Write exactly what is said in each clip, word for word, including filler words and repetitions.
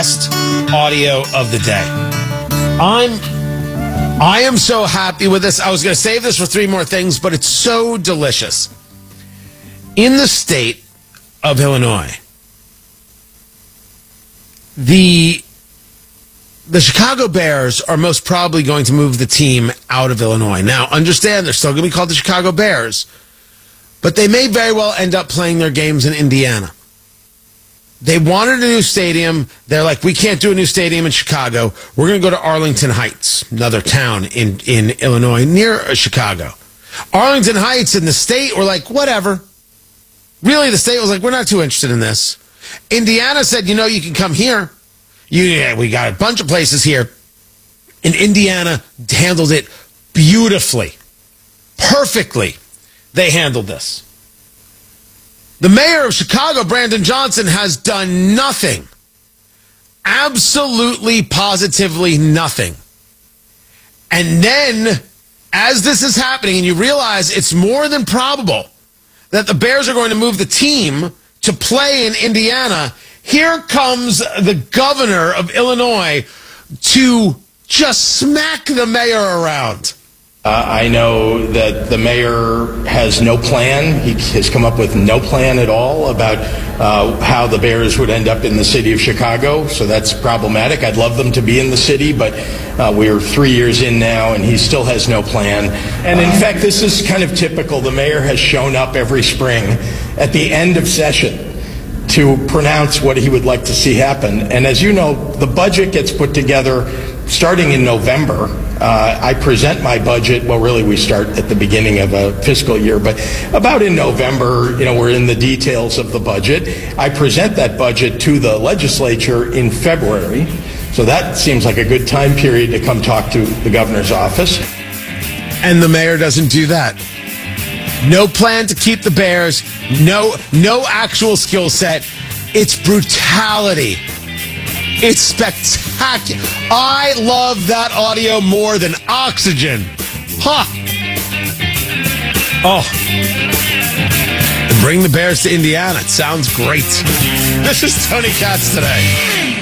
best audio of the day. I'm, I am so happy with this. I was going to save this for three more things, but it's so delicious. In the state of Illinois, the the Chicago Bears are most probably going to move the team out of Illinois. Now, understand they're still going to be called the Chicago Bears, but they may very well end up playing their games in Indiana. They wanted a new stadium. They're like, we can't do a new stadium in Chicago. We're going to go to Arlington Heights, another town in, in Illinois near Chicago. Arlington Heights and the state were like, whatever. Really, the state was like, we're not too interested in this. Indiana said, you know, you can come here. You, yeah, we got a bunch of places here. And Indiana handled it beautifully. Perfectly. They handled this. The mayor of Chicago, Brandon Johnson, has done nothing. Absolutely, positively nothing. And then, as this is happening, and you realize it's more than probable that the Bears are going to move the team to play in Indiana, here comes the governor of Illinois to just smack the mayor around. Uh, I know that the mayor has no plan. He has come up with no plan at all about uh, how the Bears would end up in the city of Chicago, so that's problematic. I'd love them to be in the city, but uh, we're three years in now, and he still has no plan. And in fact, this is kind of typical. The mayor has shown up every spring at the end of session to pronounce what he would like to see happen. And as you know, the budget gets put together starting in November. Uh, I present my budget, well, really we start at the beginning of a fiscal year, but about in November, you know, we're in the details of the budget. I present that budget to the legislature in February, so that seems like a good time period to come talk to the governor's office. And the mayor doesn't do that. No plan to keep the Bears, no, no actual skill set. It's brutality. It's spectacular. I love that audio more than Oxygen. Huh. Oh. And bring the Bears to Indiana. It sounds great. This is Tony Katz today.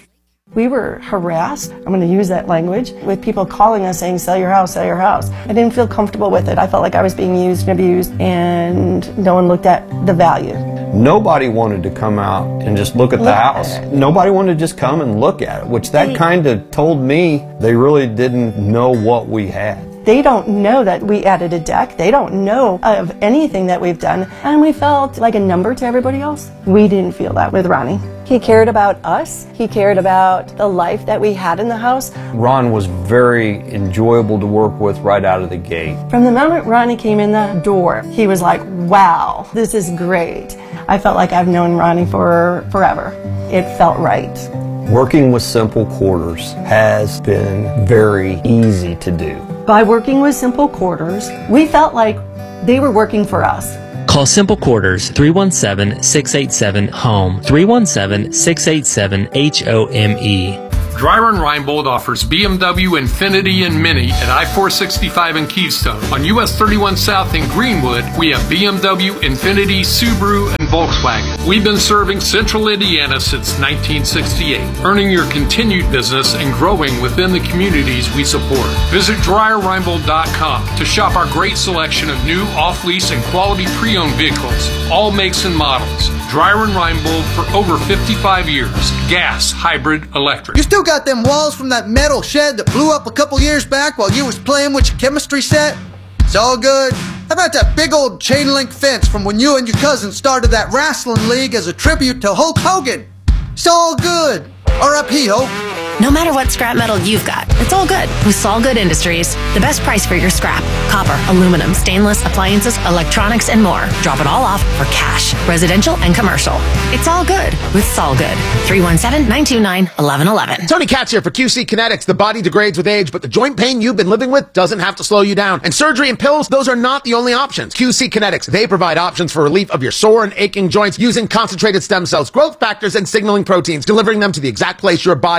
We were harassed, I'm going to use that language, with people calling us saying, sell your house, sell your house. I didn't feel comfortable with it. I felt like I was being used and abused, and no one looked at the value. Nobody wanted to come out and just look at the house. Nobody wanted to just come and look at it, which that kind of told me they really didn't know what we had. They don't know that we added a deck. They don't know of anything that we've done. And we felt like a number to everybody else. We didn't feel that with Ronnie. He cared about us. He cared about the life that we had in the house. Ron was very enjoyable to work with right out of the gate. From the moment Ronnie came in the door, he was like, wow, this is great. I felt like I've known Ronnie for forever. It felt right. Working with Simple Quarters has been very easy to do. By working with Simple Quarters, we felt like they were working for us. Call Simple Quarters three one seven, six eight seven, HOME, three one seven, six eight seven, H O M E. Dreyer and Reinbold offers B M W, Infiniti, and Mini at I four sixty-five in Keystone. On U S thirty-one South in Greenwood, we have B M W, Infiniti, Subaru, and Volkswagen. We've been serving Central Indiana since nineteen sixty-eight, earning your continued business and growing within the communities we support. Visit Dreyer Reinbold dot com to shop our great selection of new, off-lease, and quality pre-owned vehicles, all makes and models. Dreyer and Reinbold for over fifty-five years. Gas, hybrid, electric. You still got them walls from that metal shed that blew up a couple years back while you was playing with your chemistry set? It's all good. How about that big old chain link fence from when you and your cousin started that wrestling league as a tribute to Hulk Hogan? It's all good. R I P Hope. No matter what scrap metal you've got, it's all good with Sol Good Industries. The best price for your scrap. Copper, aluminum, stainless, appliances, electronics, and more. Drop it all off for cash, residential and commercial. It's all good with Sol Good. three one seven, nine two nine, one one one one. Tony Katz here for Q C Kinetics. The body degrades with age, but the joint pain you've been living with doesn't have to slow you down. And surgery and pills, those are not the only options. Q C Kinetics, they provide options for relief of your sore and aching joints using concentrated stem cells, growth factors, and signaling proteins, delivering them to the exact place your body needs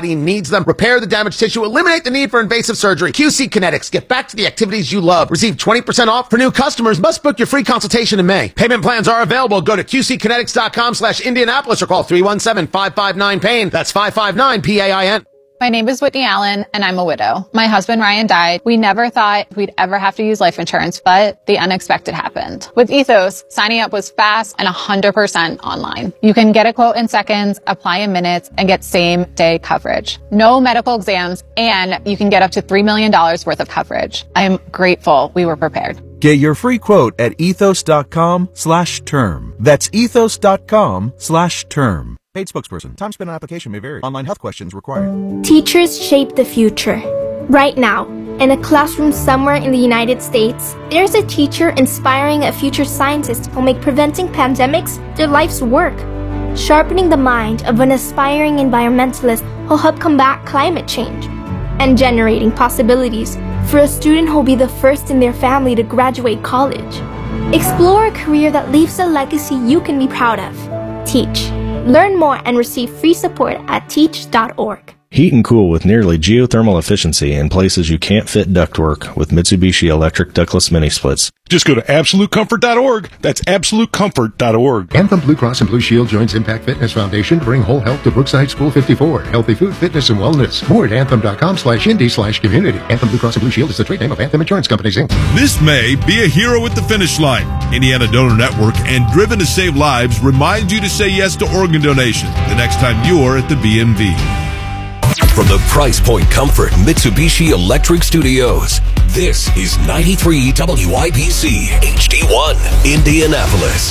into them, repair the damaged tissue, eliminate the need for invasive surgery. Q C Kinetics. Get back to the activities you love. Receive twenty percent off for new customers. Must book your free consultation in May. Payment plans are available. Go to Q C kinetics dot com slash Indianapolis or call three one seven, five five nine, pain. That's five five nine, P A I N. My name is Whitney Allen, and I'm a widow. My husband, Ryan, died. We never thought we'd ever have to use life insurance, but the unexpected happened. With Ethos, signing up was fast and one hundred percent online. You can get a quote in seconds, apply in minutes, and get same-day coverage. No medical exams, and you can get up to three million dollars worth of coverage. I am grateful we were prepared. Get your free quote at ethos.com slash term. That's ethos.com slash term. Paid spokesperson. Time spent on application may vary. Online health questions required. Teachers shape the future. Right now, in a classroom somewhere in the United States, there's a teacher inspiring a future scientist who'll make preventing pandemics their life's work. Sharpening the mind of an aspiring environmentalist who'll help combat climate change. And generating possibilities for a student who'll be the first in their family to graduate college. Explore a career that leaves a legacy you can be proud of. Teach. Learn more and receive free support at teach dot org. Heat and cool with nearly geothermal efficiency in places you can't fit ductwork with Mitsubishi Electric Ductless Mini Splits. Just go to absolute comfort dot org. That's absolute comfort dot org. Anthem Blue Cross and Blue Shield joins Impact Fitness Foundation to bring whole health to Brookside School fifty-four. Healthy food, fitness, and wellness. More at anthem.com slash indie slash community. Anthem Blue Cross and Blue Shield is the trade name of Anthem Insurance Companies, Incorporated. This May, be a hero at the finish line. Indiana Donor Network and Driven to Save Lives reminds you to say yes to organ donation the next time you're at the B M V. From the Price Point Comfort Mitsubishi Electric Studios, this is ninety-three W I B C H D one, Indianapolis.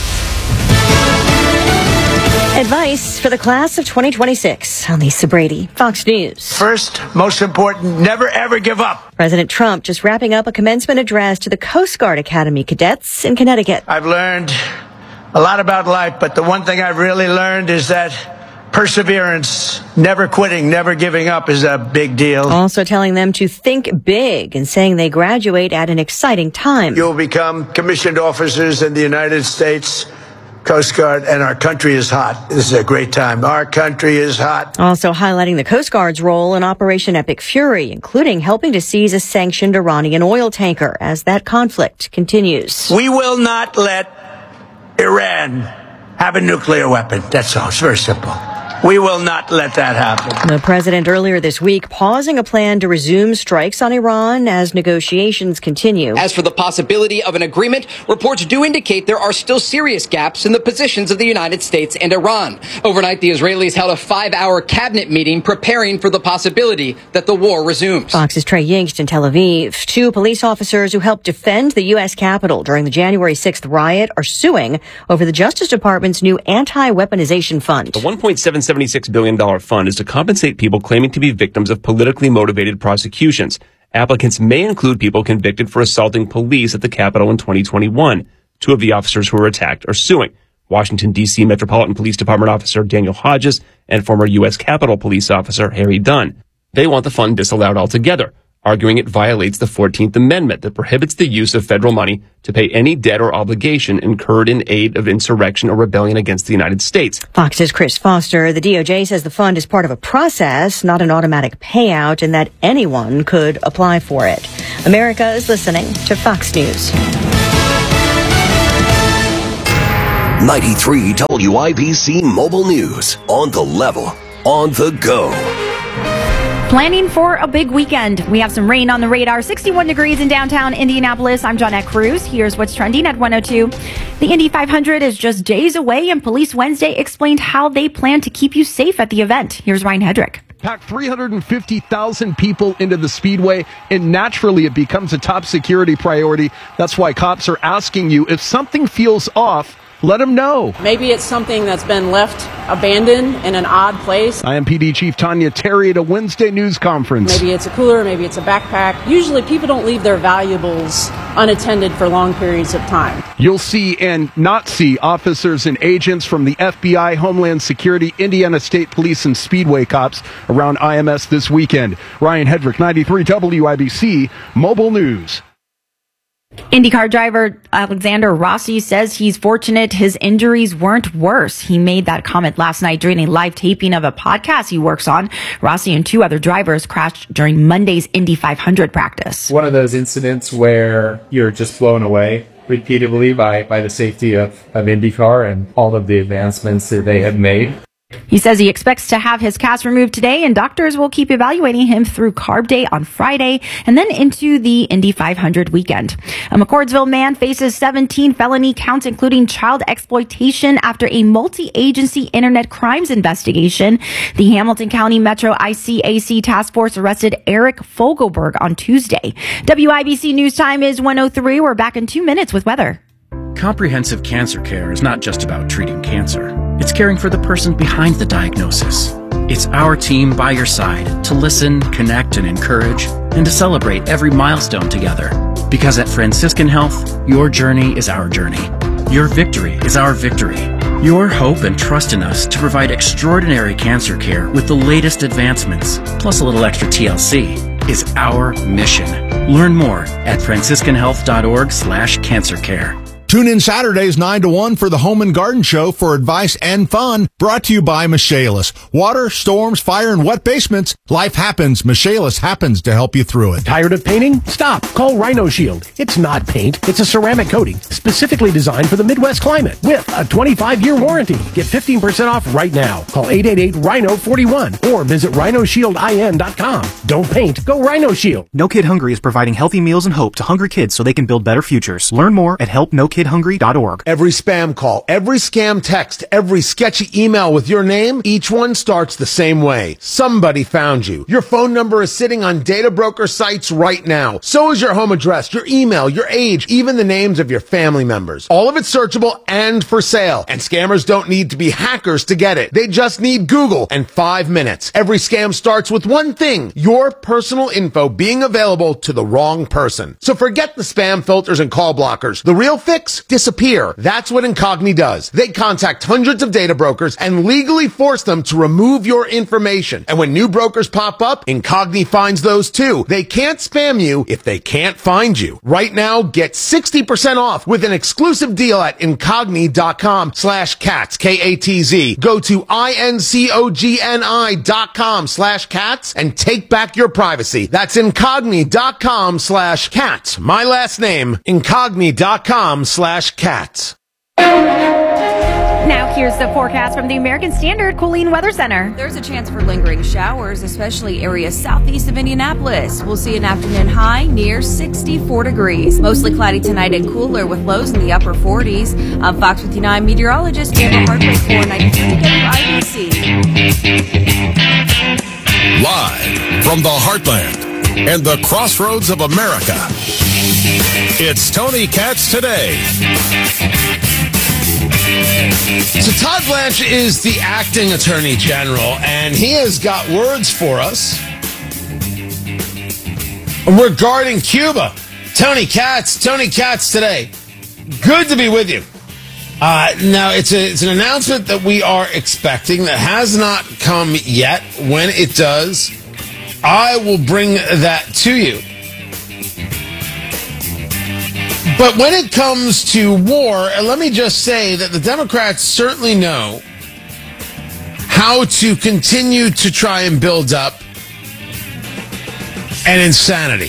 Advice for the class of twenty twenty-six. I'm Lisa Brady, Fox News. First, most important, never ever give up. President Trump just wrapping up a commencement address to the Coast Guard Academy cadets in Connecticut. I've learned a lot about life, but the one thing I've really learned is that perseverance, never quitting, never giving up is a big deal. Also telling them to think big and saying they graduate at an exciting time. You'll become commissioned officers in the United States Coast Guard, and our country is hot. This is a great time. Our country is hot. Also highlighting the Coast Guard's role in Operation Epic Fury, including helping to seize a sanctioned Iranian oil tanker as that conflict continues. We will not let Iran have a nuclear weapon. That's all. It's very simple. We will not let that happen. The president earlier this week pausing a plan to resume strikes on Iran as negotiations continue. As for the possibility of an agreement, reports do indicate there are still serious gaps in the positions of the United States and Iran. Overnight, the Israelis held a five-hour cabinet meeting preparing for the possibility that the war resumes. Fox's Trey Yingst in Tel Aviv. Two police officers who helped defend the U S Capitol during the January sixth riot are suing over the Justice Department's new anti-weaponization fund. The one point seven seven six billion dollars fund is to compensate people claiming to be victims of politically motivated prosecutions. Applicants may include people convicted for assaulting police at the Capitol in twenty twenty-one. Two of the officers who were attacked are suing. Washington, D C Metropolitan Police Department officer Daniel Hodges and former U S Capitol Police officer Harry Dunn. They want the fund disallowed altogether, arguing it violates the fourteenth Amendment that prohibits the use of federal money to pay any debt or obligation incurred in aid of insurrection or rebellion against the United States. Fox's Chris Foster. The D O J says the fund is part of a process, not an automatic payout, and that anyone could apply for it. America is listening to Fox News. ninety-three W I B C Mobile News. On the level, on the go. Planning for a big weekend. We have some rain on the radar. sixty-one degrees in downtown Indianapolis. I'm Johnette Cruz. Here's what's trending at one oh two. The Indy five hundred is just days away, and Police Wednesday explained how they plan to keep you safe at the event. Here's Ryan Hedrick. Pack three hundred fifty thousand people into the Speedway, and naturally it becomes a top security priority. That's why cops are asking you, if something feels off, let them know. Maybe it's something that's been left abandoned in an odd place. I M P D Chief Tanya Terry at a Wednesday news conference. Maybe it's a cooler, maybe it's a backpack. Usually people don't leave their valuables unattended for long periods of time. You'll see and not see officers and agents from the F B I, Homeland Security, Indiana State Police, and Speedway cops around I M S this weekend. Ryan Hedrick, ninety-three W I B C Mobile News. IndyCar driver Alexander Rossi says he's fortunate his injuries weren't worse. He made that comment last night during a live taping of a podcast he works on. Rossi and two other drivers crashed during Monday's Indy five hundred practice. One of those incidents where you're just blown away repeatedly by, by the safety of, of IndyCar and all of the advancements that they have made. He says he expects to have his cast removed today, and doctors will keep evaluating him through Carb Day on Friday and then into the Indy five hundred weekend. A McCordsville man faces seventeen felony counts, including child exploitation, after a multi-agency internet crimes investigation. The Hamilton County Metro I C A C task force arrested Eric Fogelberg on Tuesday. W I B C News Time is one oh three. We're back in two minutes with weather. Comprehensive cancer care is not just about treating cancer. It's caring for the person behind the diagnosis. It's our team by your side to listen, connect, and encourage, and to celebrate every milestone together. Because at Franciscan Health, your journey is our journey. Your victory is our victory. Your hope and trust in us to provide extraordinary cancer care with the latest advancements, plus a little extra T L C, is our mission. Learn more at franciscan health dot org slash cancer care. Tune in Saturdays nine to one for the Home and Garden Show for advice and fun, brought to you by Michaelis. Water, storms, fire, and wet basements. Life happens. Michaelis happens to help you through it. Tired of painting? Stop. Call Rhino Shield. It's not paint. It's a ceramic coating specifically designed for the Midwest climate with a twenty-five year warranty. Get fifteen percent off right now. Call eight eight eight rhino four one or visit rhino shield I N dot com. Don't paint. Go Rhino Shield. No Kid Hungry is providing healthy meals and hope to hungry kids so they can build better futures. Learn more at help no kid hungry dot org. Every spam call, every scam text, every sketchy email with your name, each one starts the same way. Somebody found you. Your phone number is sitting on data broker sites right now. So is your home address, your email, your age, even the names of your family members. All of it's searchable and for sale. And scammers don't need to be hackers to get it. They just need Google and five minutes. Every scam starts with one thing: your personal info being available to the wrong person. So forget the spam filters and call blockers. The real fix? Disappear. That's what Incogni does. They contact hundreds of data brokers and legally force them to remove your information. And when new brokers pop up, Incogni finds those too. They can't spam you if they can't find you. Right now, get sixty percent off with an exclusive deal at incogni dot com slash cats, K A T Z. Go to I-N-C-O-G-N-I dot com slash cats and take back your privacy. That's incogni dot com slash cats. My last name, incogni dot com slash cats. Now here's the forecast from the American Standard Cooling Weather Center. There's a chance for lingering showers, especially areas southeast of Indianapolis. We'll see an afternoon high near sixty-four degrees. Mostly cloudy tonight and cooler with lows in the upper forties. I'm Fox fifty-nine meteorologist Amber Hardwick for ninety-three W I B C. Live from the heartland and the crossroads of America, it's Tony Katz Today. So Todd Blanche is the acting attorney general, and he has got words for us regarding Cuba. Tony Katz, Tony Katz Today. Good to be with you. Uh, now, it's, a, it's an announcement that we are expecting that has not come yet. When it does, I will bring that to you. But when it comes to war, let me just say that the Democrats certainly know how to continue to try and build up an insanity.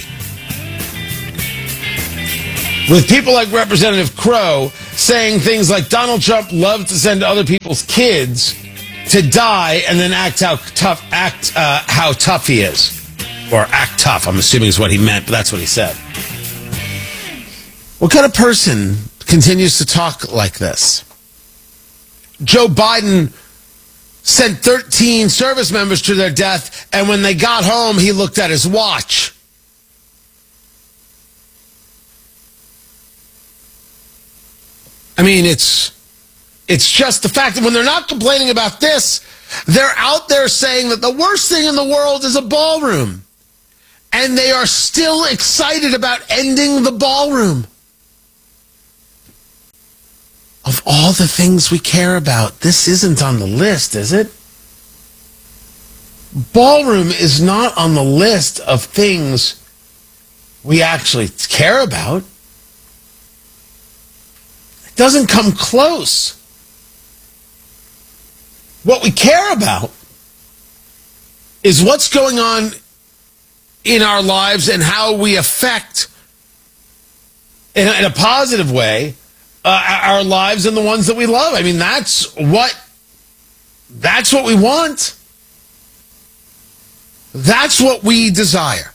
With people like Representative Crow saying things like Donald Trump loved to send other people's kids to die and then act how tough act uh, how tough he is. Or act tough, I'm assuming is what he meant, but that's what he said. What kind of person continues to talk like this? Joe Biden sent thirteen service members to their death, and when they got home, he looked at his watch. I mean, it's it's just the fact that when they're not complaining about this, they're out there saying that the worst thing in the world is a ballroom. And they are still excited about ending the ballroom. Of all the things we care about, this isn't on the list, is it? Ballroom is not on the list of things we actually care about. doesn't come close. What we care about is what's going on in our lives and how we affect, in a, in a positive way, uh, our lives and the ones that we love. I mean, that's what, that's what we want. That's what we desire.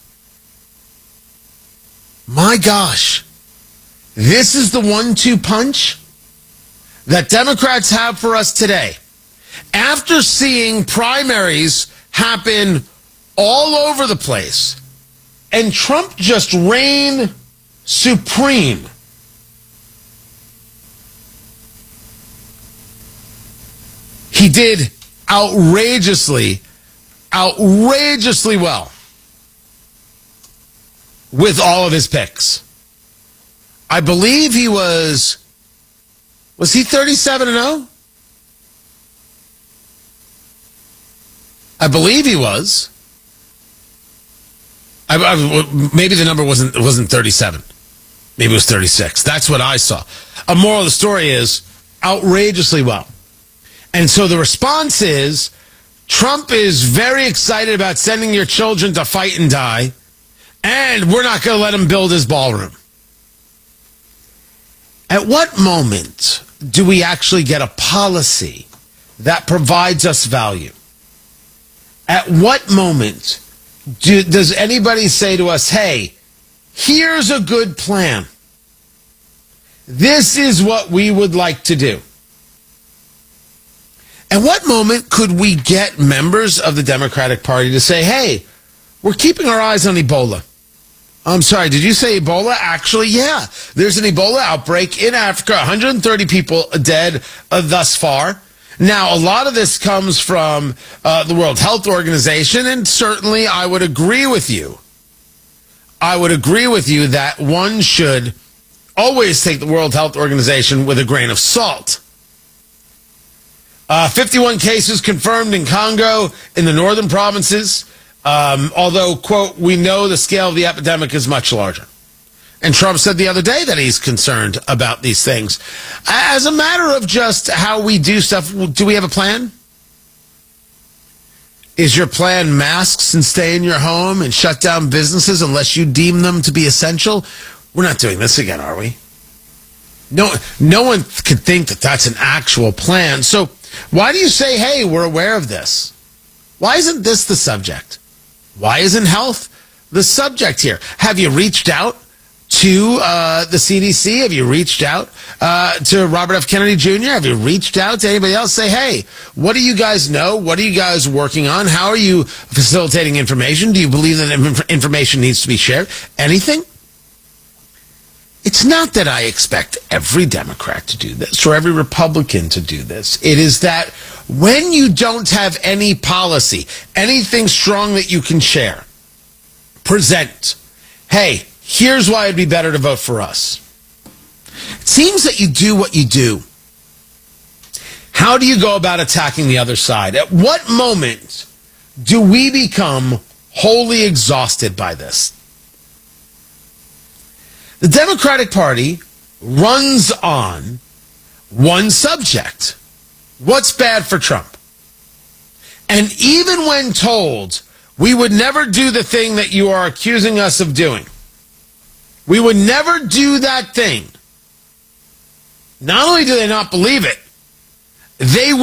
My gosh, this is the one two punch that Democrats have for us today. After seeing primaries happen all over the place and Trump just reign supreme, he did outrageously, outrageously well with all of his picks. I believe he was, was he thirty-seven and oh? I believe he was. I, I, maybe the number wasn't wasn't thirty-seven. Maybe it was thirty-six. That's what I saw. A moral of the story is outrageously well. And so the response is, Trump is very excited about sending your children to fight and die, and we're not going to let him build his ballroom. At what moment do we actually get a policy that provides us value? At what moment do, does anybody say to us, hey, here's a good plan. This is what we would like to do. At what moment could we get members of the Democratic Party to say, hey, we're keeping our eyes on Ebola? I'm sorry, did you say Ebola? Actually, yeah. There's an Ebola outbreak in Africa, one hundred thirty people dead uh, thus far. Now, a lot of this comes from uh, the World Health Organization, and certainly I would agree with you. I would agree with you that one should always take the World Health Organization with a grain of salt. Uh, fifty-one cases confirmed in Congo in the northern provinces, um, although, quote, we know the scale of the epidemic is much larger. And Trump said the other day that he's concerned about these things. As a matter of just how we do stuff, do we have a plan? Is your plan masks and stay in your home and shut down businesses unless you deem them to be essential? We're not doing this again, are we? No, no one could think that that's an actual plan. So why do you say, hey, we're aware of this? Why isn't this the subject? Why isn't health the subject here? Have you reached out to uh, the C D C? Have you reached out uh, to Robert F. Kennedy Junior? Have you reached out to anybody else? Say, hey, what do you guys know? What are you guys working on? How are you facilitating information? Do you believe that information needs to be shared? Anything? It's not that I expect every Democrat to do this or every Republican to do this. It is that when you don't have any policy, anything strong that you can share, present, hey, here's why it'd be better to vote for us. It seems that you do what you do. How do you go about attacking the other side? At what moment do we become wholly exhausted by this? The Democratic Party runs on one subject. What's bad for Trump? And even when told, we would never do the thing that you are accusing us of doing, we would never do that thing. Not only do they not believe it, they